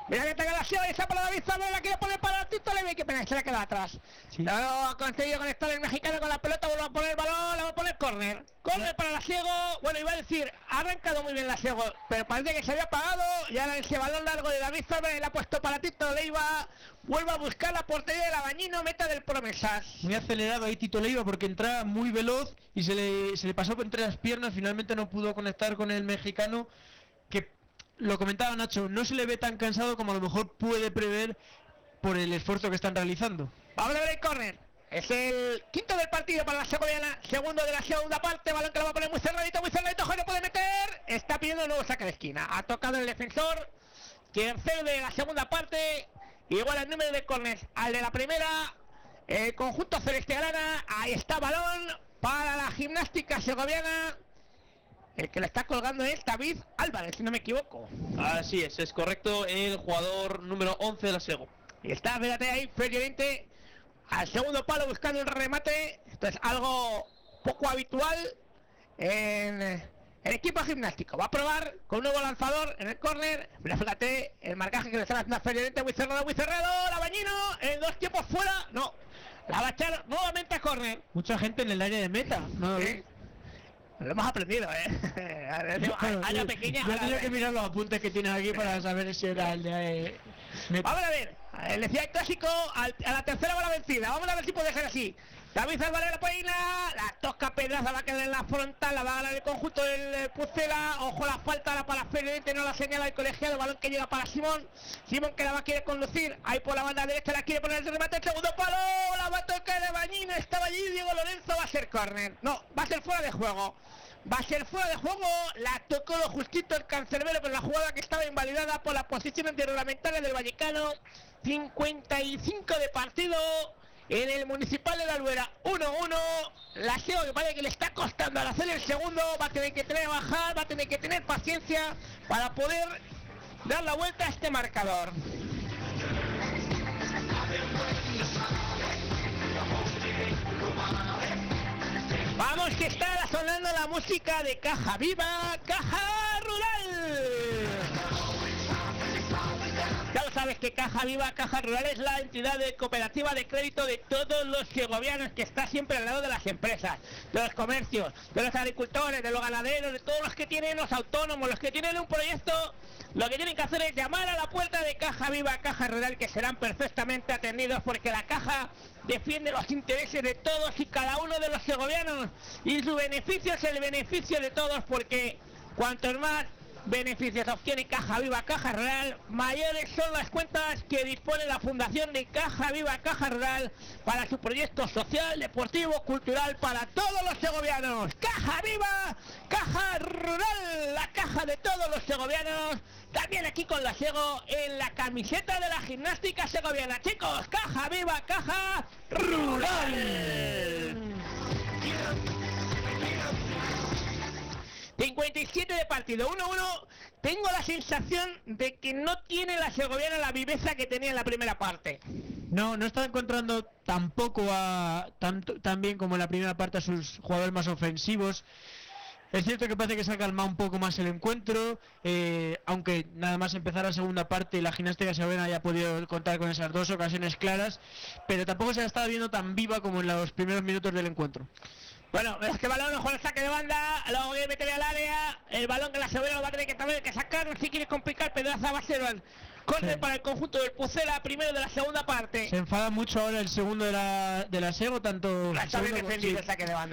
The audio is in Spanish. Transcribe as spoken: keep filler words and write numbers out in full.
Mira que tenga la Siego y está por la David Zamora, la quiere poner para Tito Levi, que pena, se la queda atrás. Sí. No ha conseguido conectar el mexicano con la pelota, vuelve a poner el balón, le va a poner córner. Córner para la Siego, bueno, iba a decir, ha arrancado muy bien la Siego, pero parece que se había apagado, y ahora ese balón largo de David Zamora le ha puesto para Tito Leiva, vuelve a buscar la portería del Abañino, meta del Promesas. Muy acelerado ahí Tito Leiva porque entraba muy veloz y se le, se le pasó por entre las piernas, finalmente no pudo conectar con el mexicano, que lo comentaba Nacho, no se le ve tan cansado como a lo mejor puede prever por el esfuerzo que están realizando. Vamos a ver el córner. Es el quinto del partido para la segoviana, segundo de la segunda parte, balón que lo va a poner muy cerradito, muy cerradito, Jorge puede meter, está pidiendo un nuevo saque de esquina, ha tocado el defensor, tercero de la segunda parte, igual el número de córners al de la primera, el conjunto celeste grana, ahí está balón para la gimnástica segoviana. El que le está colgando es David Álvarez, si no me equivoco. Así es, es correcto, el jugador número once de la Sego. Y está, fíjate ahí, previamente al segundo palo buscando un remate. Esto es algo poco habitual en el equipo gimnástico. Va a probar con un nuevo lanzador en el córner. Fíjate el marcaje que le están haciendo previamente, muy cerrado, muy cerrado. El Abañino, en dos tiempos fuera. No, la va a echar nuevamente a córner. Mucha gente en el área de meta, ¿no? ¿Sí? Lo hemos aprendido, ¿eh? Bueno, área pequeña. Yo tenía que mirar los apuntes que tienes aquí para saber si era el de... Eh, Vamos a ver, el decía el clásico, al, a la tercera va la vencida. Vamos a ver si puede ser así. David Álvarez la peina, la toca Pedraza, va a quedar en la frontal, la va a ganar el conjunto del Pucela. Ojo la falta, la para Federico, no la señala el colegiado, el balón que llega para Simón. Simón que la va a querer conducir, ahí por la banda derecha la quiere poner el remate, el segundo palo, la va a tocar de Bañino, estaba allí Diego Lorenzo, va a ser córner. No, va a ser fuera de juego. Va a ser fuera de juego, la tocó lo justito el cancerbero, pero la jugada que estaba invalidada por la posición antirreglamentaria del Vallecano. cincuenta y cinco de partido en el Municipal de la Albuera, uno uno. La Sego que parece que le está costando al hacer el segundo, va a tener que tener que bajar, va a tener que tener paciencia para poder dar la vuelta a este marcador. Vamos que está sonando la música de Caja Viva, Caja Rural. Ya lo sabes que Caja Viva, Caja Rural es la entidad de cooperativa de crédito de todos los segovianos, que está siempre al lado de las empresas, de los comercios, de los agricultores, de los ganaderos, de todos los que tienen, los autónomos, los que tienen un proyecto. Lo que tienen que hacer es llamar a la puerta de Caja Viva, Caja Rural, que serán perfectamente atendidos, porque la Caja defiende los intereses de todos y cada uno de los segovianos, y su beneficio es el beneficio de todos, porque cuantos más beneficios obtiene Caja Viva, Caja Rural, mayores son las cuentas que dispone la Fundación de Caja Viva, Caja Rural para su proyecto social, deportivo, cultural, para todos los segovianos. Caja Viva, Caja Rural, la caja de todos los segovianos. También aquí con la Sego en la camiseta de la gimnástica segoviana. Chicos, Caja Viva, Caja Rural. cincuenta y siete de partido, uno uno. Tengo la sensación de que no tiene la segoviana la viveza que tenía en la primera parte. No, no está encontrando tampoco a tanto, tan bien como en la primera parte a sus jugadores más ofensivos. Es cierto que parece que se ha calmado un poco más el encuentro, eh, aunque nada más empezar la segunda parte la gimnástica segoviana ya ha podido contar con esas dos ocasiones claras, pero tampoco se la estaba viendo tan viva como en los primeros minutos del encuentro. Bueno, este balón, ojo el saque de banda, luego voy a meter al área, el balón que la segoviana lo va a tener que también que sacar, si quiere complicar, Pedraza va a ser el córner sí. Para el conjunto del Pucela, primero de la segunda parte. Se enfada mucho ahora el segundo de la, de la Sego, tanto... Está bien defendido el saque de banda.